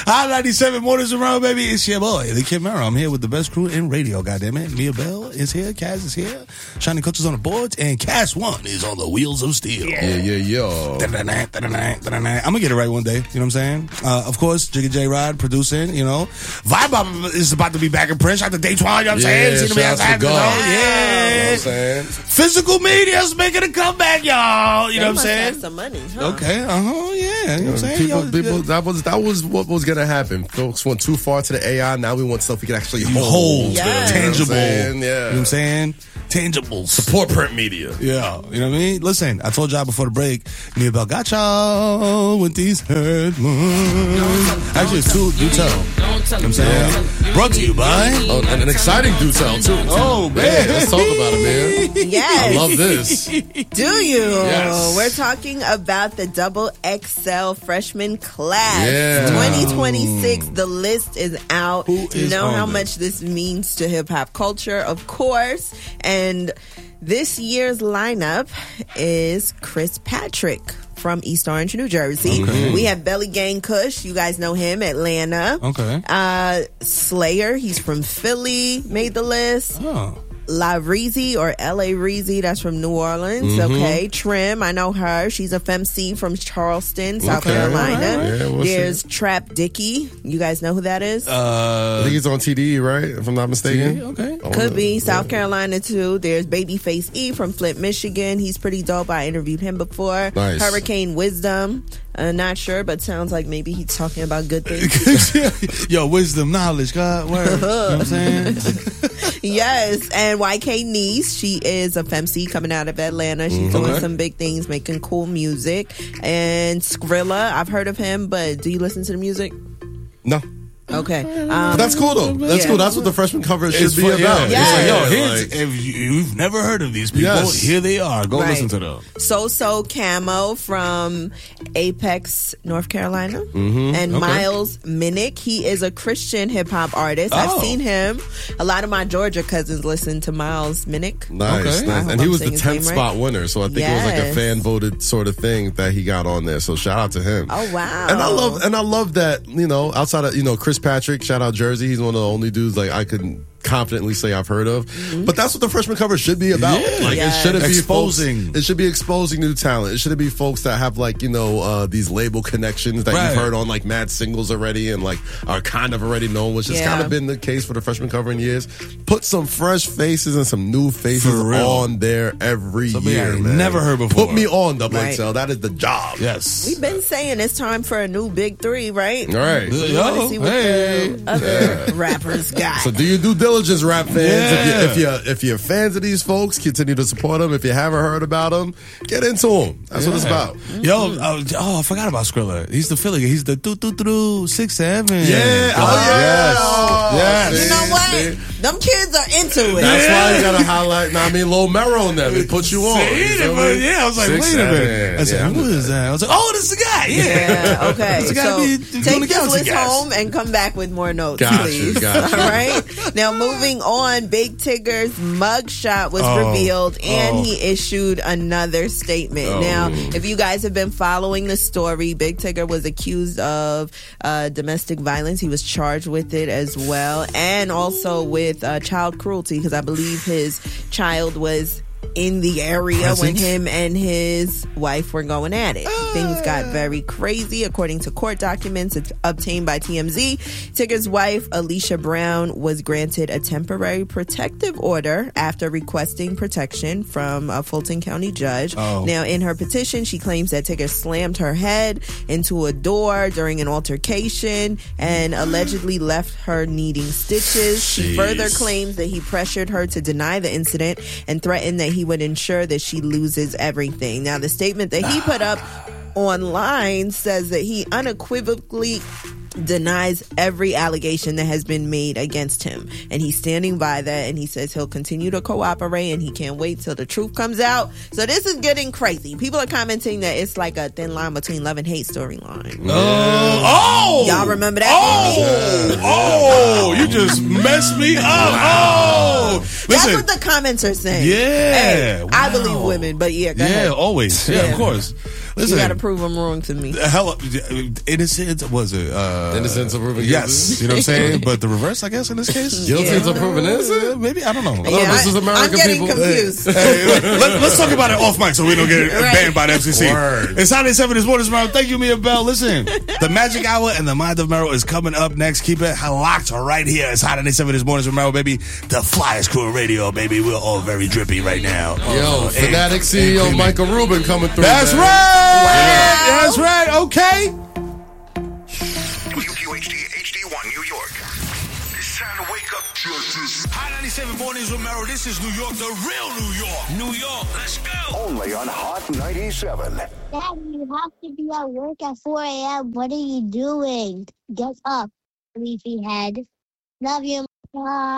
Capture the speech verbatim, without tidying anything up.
Hot ninety-seven Mornings Around, baby. It's your boy, the Kid Mero. I'm here with the best crew in radio, goddammit. Mia Bell is here. Kaz is here. Shiny Cooks is on the boards. And Cass One is on the wheels of steel. Yeah, yeah, yo. I'm going to get it right one day. You know what I'm saying? Uh, of course, Jiggy J Rod producing, you know. Vibe Up is about to be back in print. Shout out to Day Twan, you know what I'm yeah, saying? Shout out to Go. Yeah. You know what I'm saying? Physical media's making a comeback, y'all. You they know what I'm must saying? Have some money, huh? Okay, uh-huh, yeah. You know what I'm saying? People, Yo, people, yo. that was that was what was gonna happen. Folks went too far to the A I. Now we want stuff we can actually hold, hold Yes. tangible. You know what I'm saying? You know what I'm saying? Tangibles. Support print media. Yeah, you know what I mean? Listen, I told y'all before the break, Mia Bell got y'all with these headlines. Actually, it's two, do tell. You know what I'm saying? Brought to you by... Oh, and an exciting do tell too. Oh, man. Yeah, let's talk about it, man. Yes. I love this. Do you? Yes. We're talking about the double X L freshman class. Yeah. twenty twenty-six, the list is out. Who you is know on how this? much this means to hip-hop culture, of course. And this year's lineup is Chris Patrick from East Orange, New Jersey. Okay. We have Belly Gang Kush. You guys know him, Atlanta. Okay. Uh, Slayer, he's from Philly, made the list. Oh. La Reezy or L A Reezy, that's from New Orleans. Mm-hmm. Okay. Trim, I know her. She's a femc from Charleston, South Okay. Carolina. Yeah, what's There's Trap Dicky. You guys know who that is? I Uh, think he's on T D E, right? If I'm not mistaken. okay. Oh, Could be yeah. South Carolina too. There's Babyface E from Flint, Michigan. He's pretty dope. I interviewed him before. Nice. Hurricane Wisdom. Uh, not sure, but sounds like maybe he's talking about good things. Yo, wisdom, knowledge, God, word. You know what I'm saying? Yes, and Y K Niece, she is a femc coming out of Atlanta. She's doing Okay. some big things, making cool music. And Skrilla, I've heard of him, but do you listen to the music? No. Okay. But Um, that's cool though. That's Yeah. cool. That's what the freshman cover should It's be fun, about. yeah. It's like, yo, Yeah, here's, like- if you've never heard of these people, Yes. here they are. Go Right. listen to them. So So Camo from Apex, North Carolina. Mm-hmm. And Okay. Miles Minnick, he is a Christian hip hop artist. I've Oh. seen him. A lot of my Georgia cousins listen to Miles Minnick. Nice, Okay. I nice. hope And he I'm was the saying his tenth name right. spot winner, so I think it was like a Yes. fan voted sort of thing that he got on there. So shout out to him. Oh, wow. And I love and I love that, you know, outside of, you know, Chris Patrick, shout out Jersey, he's one of the only dudes like I could confidently say I've heard of. Mm-hmm. But that's what the freshman cover should be about. Yeah. Like Yes. it shouldn't be Exposing. folks, it should be exposing new talent. It shouldn't be folks that have like, you know, uh, these label connections that Right. you've heard on like mad singles already and like are kind of already known, which has Yeah. kind of been the case for the freshman cover in years. Put some fresh faces and some new faces For real. on there every Somebody year, I ain't man. never heard before. Put me on Double Right. X L. That is the job. Yes. We've been saying it's time for a new big three, right? All right. We want to Yo, see what hey. the other rappers got. So do your due diligence, rap fans. Yeah. If, you, if you're if you're fans of these folks, continue to support them. If you haven't heard about them, get into them. That's what it's about. Yo, uh, oh, I forgot about Skrilla. He's the Philly. He's the doo doo doo six seven. Yeah. Oh, yes, yes. see, You know what? see? Them kids are into it. That's Yeah. why you gotta highlight. Nah, I mean, Lil Mero on them. It puts you on. See, You feel but me? yeah, I was like, Six, wait a minute. seven. I said, Yeah, who is that? I was like, oh, this is the guy. Yeah. Yeah, okay. This guy So be doing the take this Galaxy list guys. home and come back with more notes, Gotcha, please. gotcha. All right. Now, moving on, Big Tigger's mugshot was Oh, revealed and oh. he issued another statement. Oh. Now, if you guys have been following the story, Big Tigger was accused of uh, domestic violence. He was charged with it as well, and also with uh, child cruelty, because I believe his child was in the area Present. when him and his wife were going at it. Things got very crazy. According to court documents obtained by T M Z, Tigger's wife, Alicia Brown, was granted a temporary protective order after requesting protection from a Fulton County judge. Oh. Now, in her petition, she claims that Tigger slammed her head into a door during an altercation and allegedly left her needing stitches. She Jeez. further claims that he pressured her to deny the incident and threatened that he would ensure that she loses everything. Now, the statement that he put up online says that he unequivocally denies every allegation that has been made against him, and he's standing by that, and he says he'll continue to cooperate and he can't wait till the truth comes out. So this is getting crazy. People are commenting that it's like a thin line between love and hate storyline. Oh, oh, Y'all remember that? Oh, oh, you just messed me up. Oh, That's listen. what the comments are saying. Yeah, Hey, I wow. believe women, but yeah, go Yeah, ahead. always. Yeah, Yeah. of course. Listen, you got to prove them wrong to me. Hell, innocent was it? Uh, Innocence of proving yes, guilty? you know what I'm saying. But the reverse, I guess, in this case, Guilty Yeah. until proven innocent? Uh, maybe I don't know. Yeah, this is I, American I'm getting people. confused. Hey, let, us talk about it off mic so we don't get Right. banned by the F C C. Word. It's Hot ninety-seven this morning, tomorrow. Thank you, Mia Bell. Listen, the Magic Hour and the Mind of Merrill is coming up next. Keep it locked right here. It's Hot ninety-seven this morning, tomorrow, baby. The flyest crew of radio, baby. We're all very drippy right now. Yo, Oh, Fanatic hey, C E O hey, Michael Rubin coming through. That's man. right. That's right. Okay. W Q H D H D one New York. It's time to wake up. Hot ninety-seven mornings with Merrill. This is New York, the real New York. New York. Let's go. Only on Hot ninety-seven. Dad, you have to be at work at four a.m. What are you doing? Get up, leafy head. Love you, Mom.